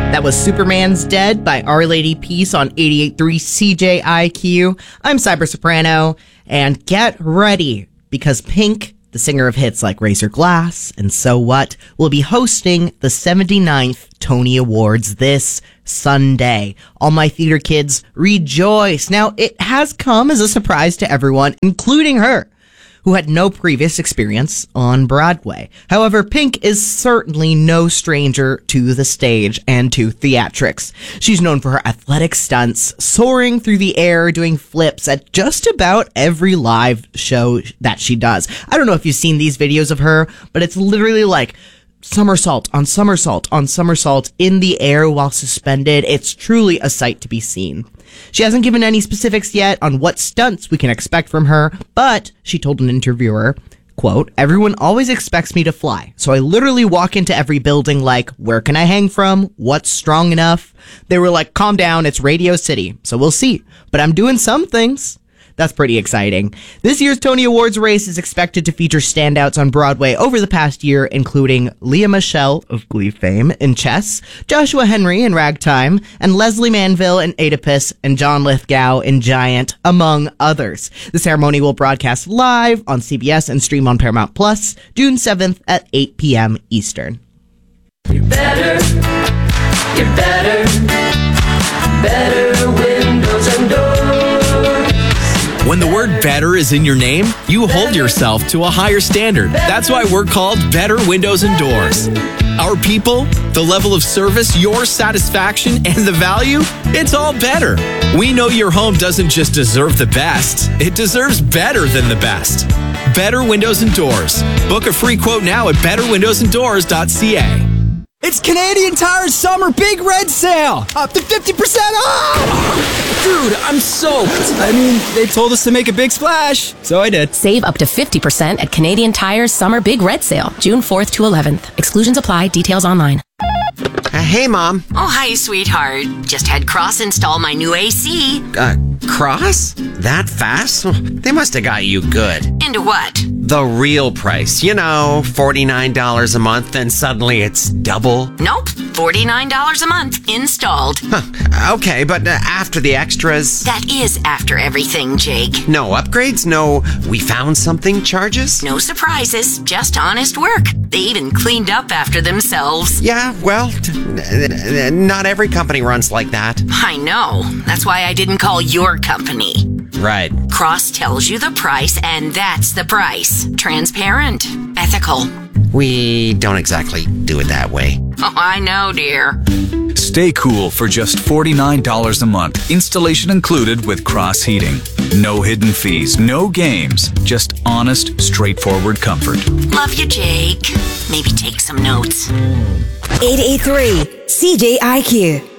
That was Superman's Dead by Our Lady Peace on 88.3 CJIQ. I'm Cyber Soprano, and get ready, because Pink, the singer of hits like Razor Glass and So What, will be hosting the 79th Tony Awards this Sunday. All my theater kids, rejoice! Now, it has come as a surprise to everyone, including her, who had no previous experience on Broadway. However, Pink is certainly no stranger to the stage and to theatrics. She's known for her athletic stunts, soaring through the air, doing flips at just about every live show that she does. I don't know if you've seen these videos of her, but it's literally like somersault on somersault on somersault in the air while suspended. It's truly a sight to be seen. She hasn't given any specifics yet on what stunts we can expect from her, but she told an interviewer, quote, "Everyone always expects me to fly, so I literally walk into every building like, where can I hang from? What's strong enough?" They were like, calm down, it's Radio City, so we'll see. But I'm doing some things. That's pretty exciting. This year's Tony Awards race is expected to feature standouts on Broadway over the past year, including Leah Michele of Glee fame in Chess, Joshua Henry in Ragtime, and Leslie Manville in Oedipus, and John Lithgow in Giant, among others. The ceremony will broadcast live on CBS and stream on Paramount Plus, June 7th at 8 p.m. Eastern. You're better windows and doors. When the word better is in your name, you hold yourself to a higher standard. That's why we're called Better Windows and Doors. Our people, the level of service, your satisfaction, and the value, it's all better. We know your home doesn't just deserve the best, it deserves better than the best. Better Windows and Doors. Book a free quote now at betterwindowsanddoors.ca. It's Canadian Tire's Summer Big Red Sale! Up to 50% off! Dude, I'm soaked. I mean, they told us to make a big splash, so I did. Save up to 50% at Canadian Tire's Summer Big Red Sale, June 4th to 11th. Exclusions apply. Details online. Hey, Mom. Oh, hi, sweetheart. Just had Cross install my new AC. Cross? That fast? They must have got you good. Into what? The real price. You know, $49 a month, and suddenly it's double. Nope, $49 a month installed. Huh. Okay, but after the extras? That is after everything, Jake. No upgrades? No we found something charges? No surprises, just honest work. They even cleaned up after themselves. Yeah, well, not every company runs like that. I know. That's why I didn't call your company. Right. Cross tells you the price, and that's the price. Transparent. Ethical. We don't exactly do it that way. Oh, I know, dear. Stay cool for just $49 a month. Installation included with Cross Heating. No hidden fees, no games. Just honest, straightforward comfort. Love you, Jake. Maybe take some notes. 88.3 CJIQ.